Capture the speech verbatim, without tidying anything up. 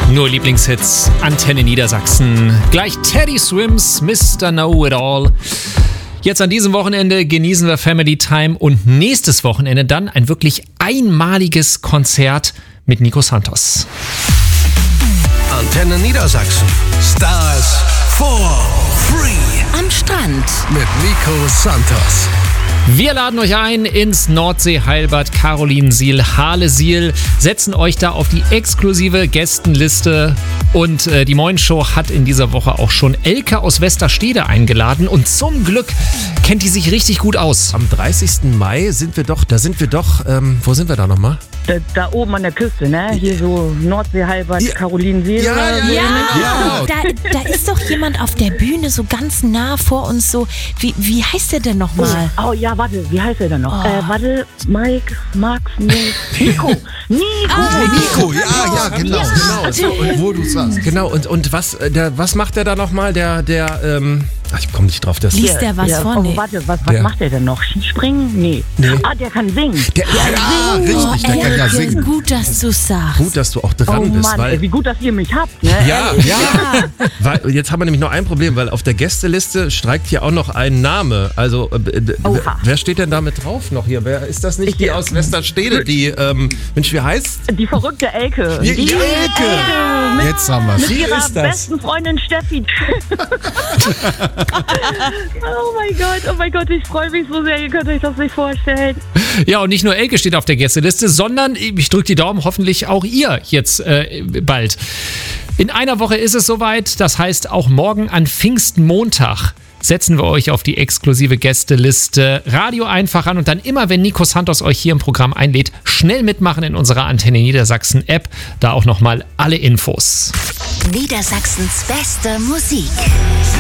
Nur Lieblingshits, Antenne Niedersachsen. Gleich Teddy Swims, Mister Know-It-All. Jetzt an diesem Wochenende genießen wir Family Time und nächstes Wochenende dann ein wirklich einmaliges Konzert mit Nico Santos. Antenne Niedersachsen. Stars for free. Am Strand. Mit Nico Santos. Wir laden euch ein ins Nordsee-Heilbad Carolinsiel, Harlesiel, setzen euch da auf die exklusive Gästenliste und äh, die Moin-Show hat in dieser Woche auch schon Elke aus Westerstede eingeladen und zum Glück kennt die sich richtig gut aus. Am dreißigsten Mai sind wir doch, da sind wir doch, ähm, wo sind wir da nochmal? Da, da oben an der Küste, ne? Hier so Nordsee-Heilbad, Ja. Carolinsiel. Ja, oder so. ja, Ja, da, da ist doch jemand auf der Bühne so ganz nah vor uns so. Wie, wie heißt der denn nochmal? Oh ja, warte, wie heißt er denn noch? Oh. Äh, warte, Mike, Max, nee, Nico. Nico. Nico, ja, ja, genau, genau. So, und wo du sagst. Genau, und, und was, äh, der, was macht der da nochmal? Der, der, ähm, ach, ich komme nicht drauf. Das Liest der was ja, vor? Oh, Nee. warte, was, was Der- macht er denn noch? Skispringen? Nee. Nee. Ah, der kann singen. der, ja, richtig, der kann ja Elke, singen. Gut, dass du sagst. Gut, dass du auch dran Oh bist, Mann, weil... ey, wie gut, dass ihr mich habt, ne? Ja, Ey, ja. Weil, jetzt haben wir nämlich noch ein Problem, weil auf der Gästeliste streikt hier auch noch ein Name. Also, äh, d- Oha. wer steht denn da mit drauf noch hier? Wer ist das nicht? Ich- Die aus Westerstede, die, ähm, Mensch, wie heißt? Die verrückte Elke. Die Die Elke. Mit, Jetzt haben wir's. mit Wie ihrer ist das? besten Freundin Steffi. Oh mein Gott, oh mein Gott, ich freue mich so sehr, ihr könnt euch das nicht vorstellen. Ja, und nicht nur Elke steht auf der Gästeliste, sondern ich drücke die Daumen, hoffentlich auch ihr jetzt äh, bald. In einer Woche ist es soweit, das heißt auch morgen an Pfingstmontag setzen wir euch auf die exklusive Gästeliste. Radio einfach an und dann immer, wenn Nico Santos euch hier im Programm einlädt, schnell mitmachen in unserer Antenne Niedersachsen App. Da auch nochmal alle Infos. Niedersachsens beste Musik.